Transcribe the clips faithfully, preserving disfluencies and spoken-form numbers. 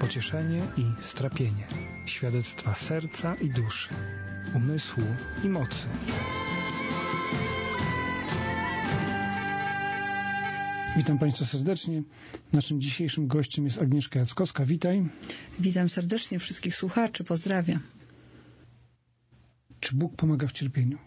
pocieszenie i strapienie, świadectwa serca i duszy, umysłu i mocy. Witam Państwa serdecznie. Naszym dzisiejszym gościem jest Agnieszka Jackowska. Witaj. Witam serdecznie wszystkich słuchaczy. Pozdrawiam. Czy Bóg pomaga w cierpieniu?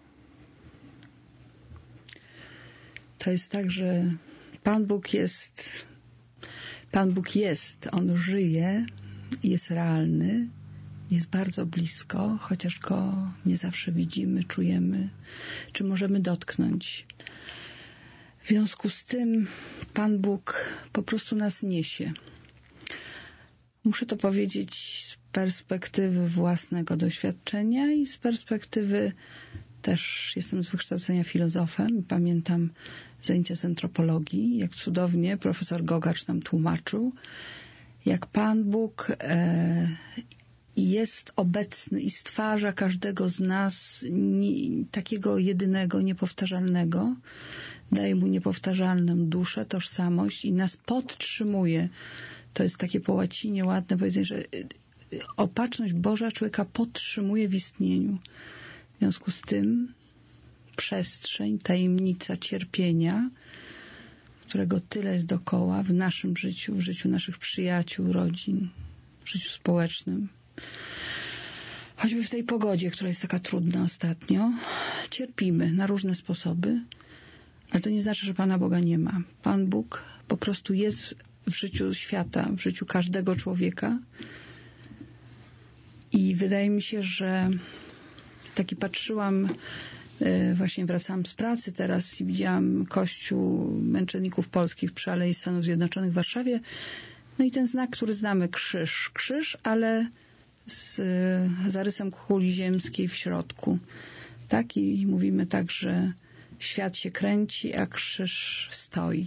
To jest tak, że Pan Bóg jest, Pan Bóg jest, On żyje, jest realny, jest bardzo blisko, chociaż Go nie zawsze widzimy, czujemy, czy możemy dotknąć. W związku z tym Pan Bóg po prostu nas niesie. Muszę to powiedzieć z perspektywy własnego doświadczenia i z perspektywy też jestem z wykształcenia filozofem. Pamiętam zajęcia z antropologii, jak cudownie profesor Gogacz nam tłumaczył, jak Pan Bóg e, jest obecny i stwarza każdego z nas nie, takiego jedynego, niepowtarzalnego. Daje mu niepowtarzalną duszę, tożsamość i nas podtrzymuje. To jest takie po łacinie ładne powiedzenie, że opatrzność Boża człowieka podtrzymuje w istnieniu. W związku z tym przestrzeń, tajemnica cierpienia, którego tyle jest dookoła w naszym życiu, w życiu naszych przyjaciół, rodzin, w życiu społecznym. Choćby w tej pogodzie, która jest taka trudna ostatnio, cierpimy na różne sposoby, ale to nie znaczy, że Pana Boga nie ma. Pan Bóg po prostu jest w życiu świata, w życiu każdego człowieka i wydaje mi się, że taki patrzyłam, właśnie wracałam z pracy teraz i widziałam Kościół Męczenników Polskich przy Alei Stanów Zjednoczonych w Warszawie. No i ten znak, który znamy, krzyż. Krzyż, ale z zarysem kuli ziemskiej w środku. Tak? I mówimy tak, że świat się kręci, a krzyż stoi.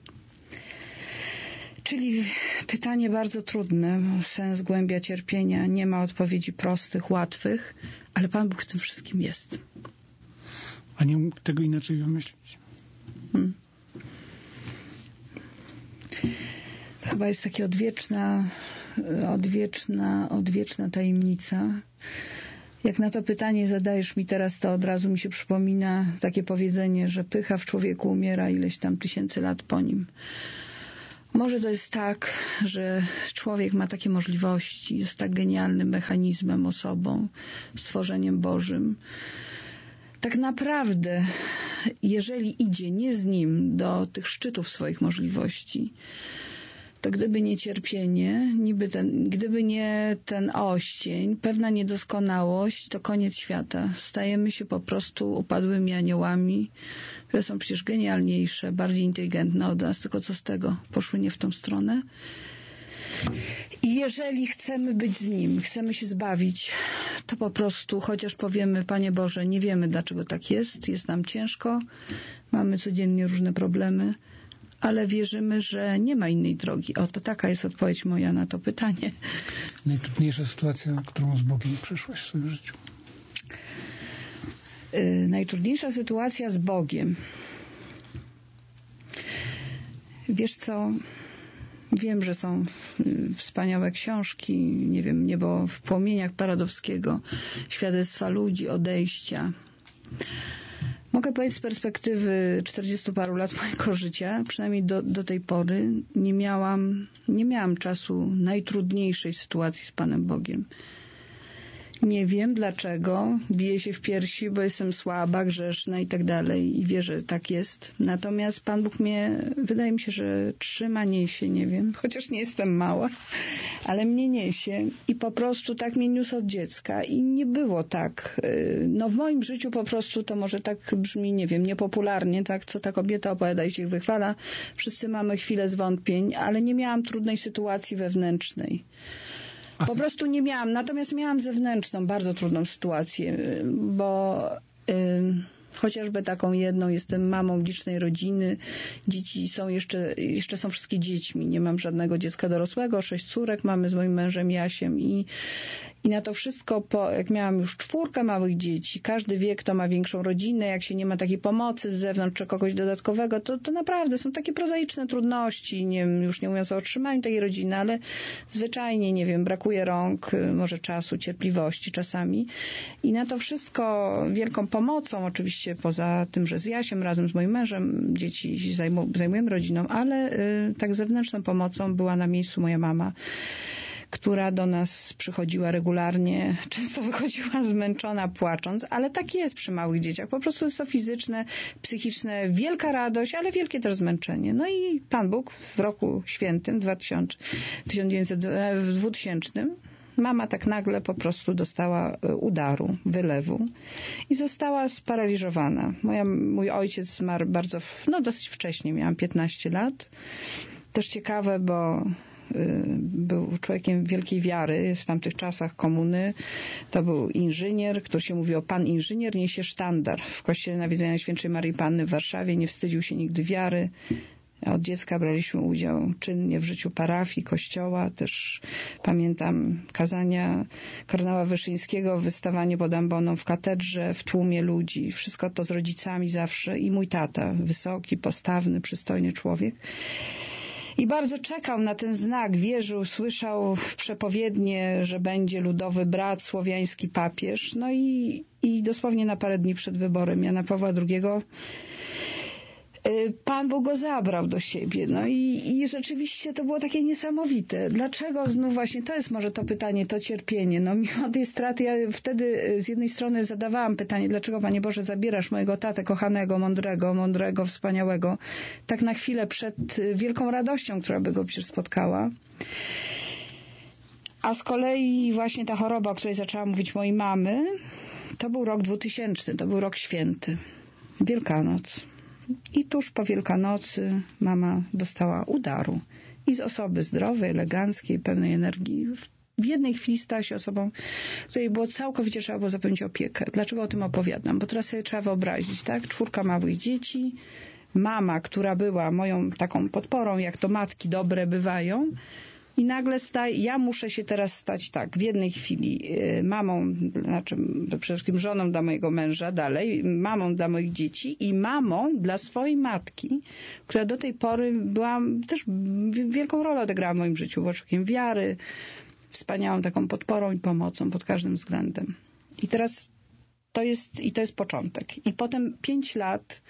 Czyli pytanie bardzo trudne, sens, głębia cierpienia, nie ma odpowiedzi prostych, łatwych, ale Pan Bóg w tym wszystkim jest. A nie mógł tego inaczej wymyślić? Hmm. To chyba jest taka odwieczna, odwieczna, odwieczna tajemnica. Jak na to pytanie zadajesz mi teraz, to od razu mi się przypomina takie powiedzenie, że pycha w człowieku umiera ileś tam tysięcy lat po nim. Może to jest tak, że człowiek ma takie możliwości, jest tak genialnym mechanizmem, osobą, stworzeniem Bożym. Tak naprawdę, jeżeli idzie nie z nim do tych szczytów swoich możliwości, to gdyby nie cierpienie, niby ten, gdyby nie ten oścień, pewna niedoskonałość, to koniec świata. Stajemy się po prostu upadłymi aniołami, które są przecież genialniejsze, bardziej inteligentne od nas, tylko co z tego? Poszły nie w tą stronę. I jeżeli chcemy być z Nim, chcemy się zbawić, to po prostu, chociaż powiemy, Panie Boże, nie wiemy, dlaczego tak jest, jest nam ciężko, mamy codziennie różne problemy, ale wierzymy, że nie ma innej drogi. Oto taka jest odpowiedź moja na to pytanie. Najtrudniejsza sytuacja, którą z Bogiem przeszłaś w swoim życiu? Yy, najtrudniejsza sytuacja z Bogiem. Wiesz co, wiem, że są wspaniałe książki, nie wiem, Niebo w płomieniach Paradowskiego, świadectwa ludzi, odejścia. Mogę powiedzieć z perspektywy czterdziestu paru lat mojego życia, przynajmniej do, do tej pory, nie miałam, nie miałam czasu najtrudniejszej sytuacji z Panem Bogiem. Nie wiem dlaczego, biję się w piersi, bo jestem słaba, grzeszna i tak dalej i wierzę, że tak jest. Natomiast Pan Bóg mnie, wydaje mi się, że trzyma, niesie, nie wiem, chociaż nie jestem mała, ale mnie niesie i po prostu tak mnie niósł od dziecka i nie było tak. No w moim życiu po prostu to może tak brzmi, nie wiem, niepopularnie, tak, co ta kobieta opowiada i się wychwala. Wszyscy mamy chwilę zwątpień, ale nie miałam trudnej sytuacji wewnętrznej. Po prostu nie miałam. Natomiast miałam zewnętrzną, bardzo trudną sytuację, bo yy, chociażby taką jedną. Jestem mamą licznej rodziny. Dzieci są jeszcze, jeszcze są wszystkie dziećmi. Nie mam żadnego dziecka dorosłego. Sześć córek mamy z moim mężem Jasiem i, i na to wszystko, po, jak miałam już czwórkę małych dzieci, każdy wie, kto ma większą rodzinę, jak się nie ma takiej pomocy z zewnątrz czy kogoś dodatkowego, to, to naprawdę są takie prozaiczne trudności, nie wiem, już nie mówiąc o utrzymaniu takiej rodziny, ale zwyczajnie, nie wiem, brakuje rąk, może czasu, cierpliwości czasami. I na to wszystko wielką pomocą, oczywiście poza tym, że z Jasiem razem z moim mężem dzieci zajmujemy rodziną, ale y, tak zewnętrzną pomocą była na miejscu moja mama, która do nas przychodziła regularnie, często wychodziła zmęczona, płacząc, ale tak jest przy małych dzieciach. Po prostu jest to fizyczne, psychiczne, wielka radość, ale wielkie też zmęczenie. No i Pan Bóg w roku świętym, tysiąc dziewięćset, w dwutysięcznym, mama tak nagle po prostu dostała udaru, wylewu i została sparaliżowana. Moja, mój ojciec zmarł bardzo, no dosyć wcześnie, miałam piętnaście lat. Też ciekawe, bo był człowiekiem wielkiej wiary w tamtych czasach komuny. To był inżynier, który się mówił, pan inżynier niesie sztandar. W kościele Nawiedzenia Świętej Maryi Panny w Warszawie nie wstydził się nigdy wiary. Od dziecka braliśmy udział czynnie w życiu parafii, kościoła. Też pamiętam kazania kardynała Wyszyńskiego, wystawanie pod amboną w katedrze, w tłumie ludzi. Wszystko to z rodzicami zawsze. I mój tata, wysoki, postawny, przystojny człowiek. I bardzo czekał na ten znak, wierzył, słyszał przepowiednie, że będzie ludowy brat, słowiański papież. No i, i dosłownie na parę dni przed wyborem Jana Pawła drugiego Pan Bóg go zabrał do siebie. No i, i rzeczywiście to było takie niesamowite. Dlaczego znów właśnie, to jest może to pytanie, to cierpienie. No mimo tej straty, ja wtedy z jednej strony zadawałam pytanie, dlaczego Panie Boże zabierasz mojego tatę kochanego, mądrego, mądrego, wspaniałego, tak na chwilę przed wielką radością, która by go przecież spotkała. A z kolei właśnie ta choroba, o której zaczęła mówić mojej mamy, to był rok dwutysięczny, to był rok święty. Wielkanoc. I tuż po Wielkanocy mama dostała udaru. I z osoby zdrowej, eleganckiej, pełnej energii w jednej chwili stała się osobą, której było całkowicie trzeba było zapewnić opiekę. Dlaczego o tym opowiadam? Bo teraz sobie trzeba wyobrazić, tak? Czwórka małych dzieci, mama, która była moją taką podporą, jak to matki dobre bywają, i nagle staje, ja muszę się teraz stać tak, w jednej chwili mamą, znaczy przede wszystkim żoną dla mojego męża, dalej, mamą dla moich dzieci i mamą dla swojej matki, która do tej pory była, też wielką rolę odegrała w moim życiu, była człowiekiem wiary, wspaniałą taką podporą i pomocą pod każdym względem. I teraz to jest, i to jest początek. I potem pięć lat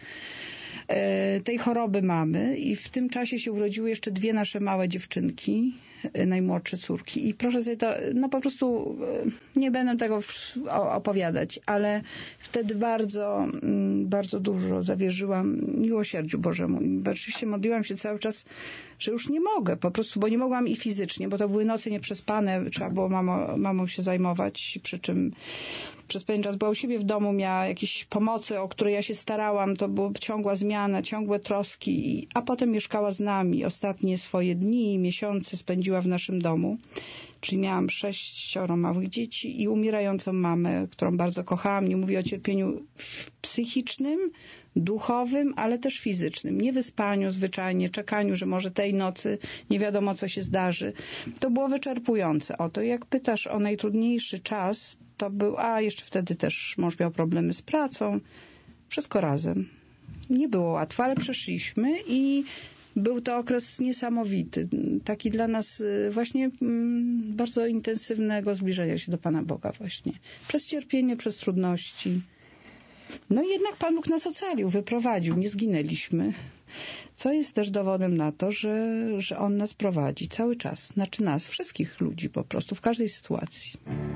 tej choroby mamy i w tym czasie się urodziły jeszcze dwie nasze małe dziewczynki, najmłodsze córki. I proszę sobie to, no po prostu nie będę tego opowiadać, ale wtedy bardzo, bardzo dużo zawierzyłam miłosierdziu Bożemu. I oczywiście modliłam się cały czas, że już nie mogę, po prostu, bo nie mogłam i fizycznie, bo to były noce nieprzespane, trzeba było mamo, mamą się zajmować, przy czym przez pewien czas była u siebie w domu, miała jakieś pomocy, o które ja się starałam, to była ciągła zmiana, ciągłe troski, a potem mieszkała z nami. Ostatnie swoje dni i miesiące spędziła w naszym domu, czyli miałam sześcioro małych dzieci i umierającą mamę, którą bardzo kochałam. Nie mówię o cierpieniu psychicznym, duchowym, ale też fizycznym. Niewyspaniu zwyczajnie, czekaniu, że może tej nocy nie wiadomo, co się zdarzy. To było wyczerpujące. Oto jak pytasz o najtrudniejszy czas, to był, a jeszcze wtedy też mąż miał problemy z pracą. Wszystko razem. Nie było łatwo, ale przeszliśmy i był to okres niesamowity. Taki dla nas właśnie bardzo intensywnego zbliżenia się do Pana Boga właśnie. Przez cierpienie, przez trudności. No i jednak Pan Bóg nas ocalił, wyprowadził, nie zginęliśmy. Co jest też dowodem na to, że, że On nas prowadzi cały czas. Znaczy nas, wszystkich ludzi po prostu, w każdej sytuacji.